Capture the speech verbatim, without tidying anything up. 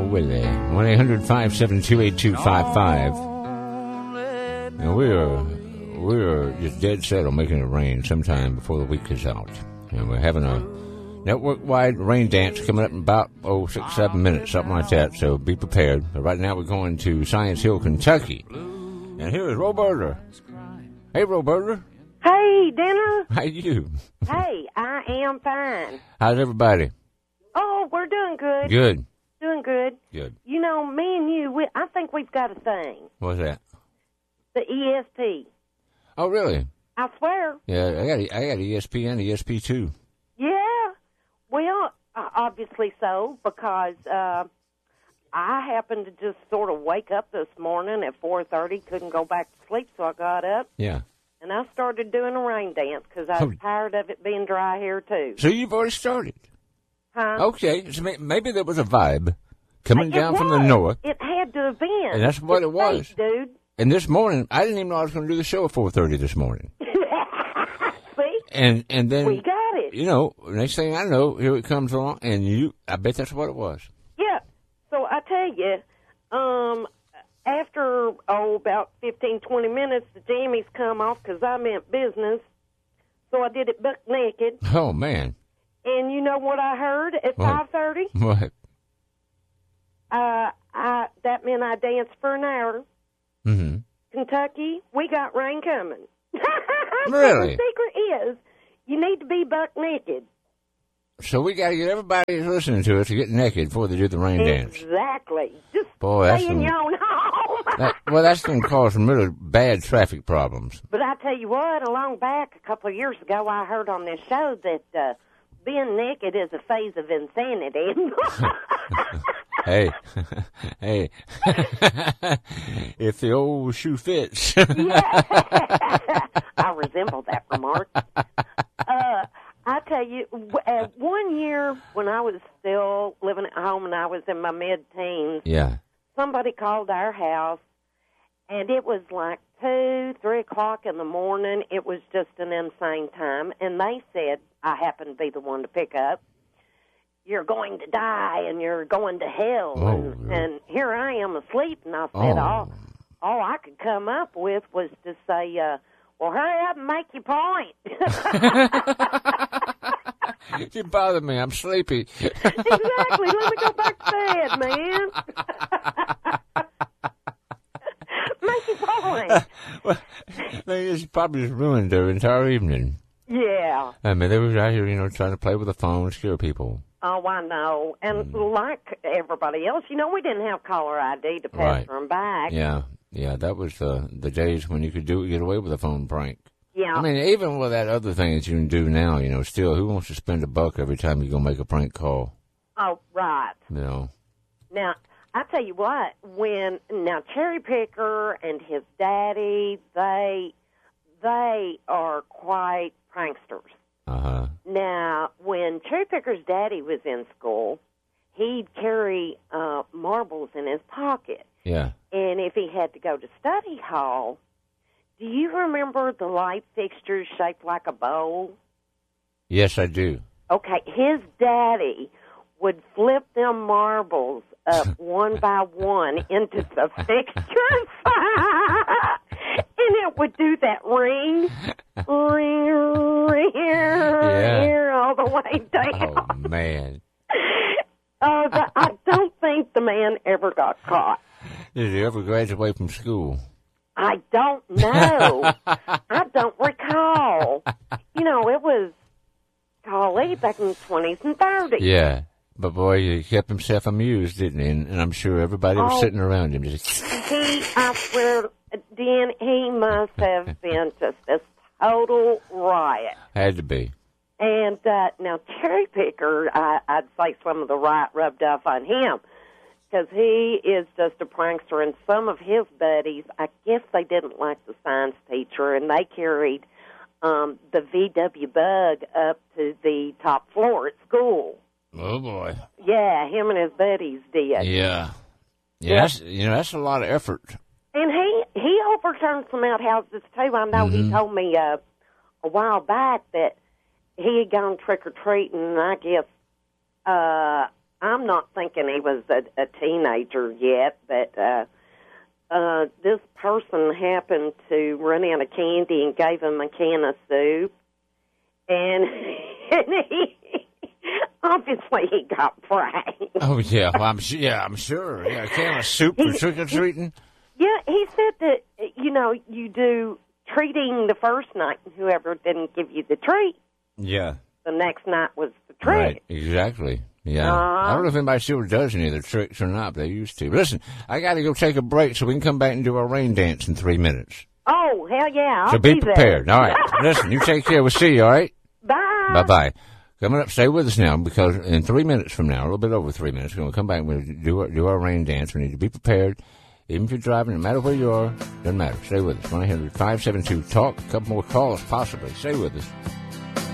will they? one eight hundred five seven two eight two five five. And we are, we are just dead set on making it rain sometime before the week is out. And we're having a network-wide rain dance coming up in about, oh, six, seven minutes, something like that. So be prepared. But right now we're going to Science Hill, Kentucky. And here is Roberta. Hey, Roberta. Hey, Dinner. How you? Hey, I am fine. How's everybody? Oh, we're doing good. Good. Doing good. Good. You know, me and you, we, I think we've got a thing. What's that? The E S P. Oh, really? I swear. Yeah, I got I got E S P and E S P two. Yeah. Well, uh, obviously so, because uh, I happened to just sort of wake up this morning at four thirty, couldn't go back to sleep, so I got up. Yeah. And I started doing a rain dance because I was Oh. tired of it being dry here, too. So you've already started. Huh? Okay, so may- maybe there was a vibe coming It down from the was. north. It had to have been. And that's what It's it was. fake, dude. And this morning, I didn't even know I was going to do the show at four thirty this morning. See? And and then, We got it. you know, next thing I know, here it comes along, and you, I bet that's what it was. Yeah. So I tell you, um, after, oh, about fifteen, twenty minutes, the jammies come off because I meant business. So I did it buck naked. Oh, man. And you know what I heard at What? five thirty? What? Uh, I, that meant I danced for an hour. Mm-hmm. Kentucky, we got rain coming. Really? So the secret is you need to be buck naked. So we got to get everybody who's listening to us to get naked before they do the rain dance. Exactly. Just Boy, that's stay in some- your own home. That, well, that's going to cause some really bad traffic problems. But I tell you what, along back a couple of years ago, I heard on this show that uh, being naked is a phase of insanity. Hey, hey, if the old shoe fits. Yeah. I resemble that remark. Uh, I tell you, w- uh, one year when I was still living at home and I was in my mid-teens, Yeah. somebody called our house, and it was like two, three o'clock in the morning. It was just an insane time. And they said, I happened to be the one to pick up, you're going to die and you're going to hell. Oh, and, yeah. and here I am asleep, and I said, Oh. all, all I could come up with was to say, uh, well, hurry up and make your point. You bother me. I'm sleepy. Exactly. Let me go back to bed, man. Make your point. Well, thing is, it probably just ruined their entire evening. Yeah. I mean, they were out here, you know, trying to play with the phone and scare people. Oh, I know. And Mm. like everybody else, you know, we didn't have caller I D to pass Right. them back. Yeah, yeah, that was the the days when you could do get away with a phone prank. Yeah. I mean, even with that other thing that you can do now, you know, still, who wants to spend a buck every time you go make a prank call? Oh, right. You know. Now, I tell you what, when, now Cherry Picker and his daddy, they, they are quite pranksters. Uh huh. Now, when Cherry Picker's daddy was in school, he'd carry uh, marbles in his pocket. Yeah. And if he had to go to study hall, do you remember the light fixtures shaped like a bowl? Yes, I do. Okay, his daddy would flip them marbles up one by one into the fixtures. And it would do that ring, ring, ring, Yeah. all the way down. Oh, man. Uh, the, I don't think the man ever got caught. Did you ever graduate from school? I don't know. I don't recall. You know, it was, golly, back in the twenties and thirties. Yeah. But, boy, he kept himself amused, didn't he? And, and I'm sure everybody was Oh. sitting around him just... He, I swear, Dan, he must have been just a total riot. Had to be. And uh, now, Cherry Picker, I, I'd say some of the riot rubbed off on him because he is just a prankster. And some of his buddies, I guess they didn't like the science teacher, and they carried um, the V W bug up to the top floor at school. Oh, boy. Yeah, him and his buddies did. Yeah. Yeah, Yeah. That's, you know, that's a lot of effort. And he, he overturned some outhouses, too. I know Mm-hmm. he told me uh, a while back that he had gone trick-or-treating, and I guess uh, I'm not thinking he was a, a teenager yet, but uh, uh, this person happened to run out of candy and gave him a can of soup. And, and he, obviously he got pranked. Oh, yeah, well, I'm, yeah, I'm sure. Yeah, a can of soup for trick-or-treating? Yeah, he said that, you know, you do treating the first night, and whoever didn't give you the treat, yeah, the next night was the treat. Right, exactly. Yeah. Uh, I don't know if anybody still does any of the tricks or not, but they used to. Listen, I got to go take a break so we can come back and do our rain dance in three minutes. Oh, hell yeah. I'll so be be prepared. There. All right. Listen, you take care. We'll see you, all right? Bye. Bye-bye. Coming up, stay with us now, because in three minutes from now, a little bit over three minutes, we're going to come back and we'll do our, do our rain dance. We need to be prepared. Even if you're driving, no matter where you are, doesn't matter. Stay with us. one eight hundred five seven two talk. A couple more calls, possibly. Stay with us.